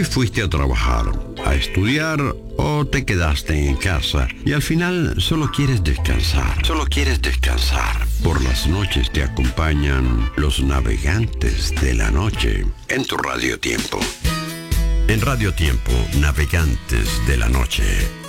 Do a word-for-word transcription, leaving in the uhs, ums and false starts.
fuiste a trabajar, a estudiar o te quedaste en casa y al final solo quieres descansar. Solo quieres descansar. Por las noches te acompañan los navegantes de la noche en tu Radio Tiempo. En Radio Tiempo, Navegantes de la Noche.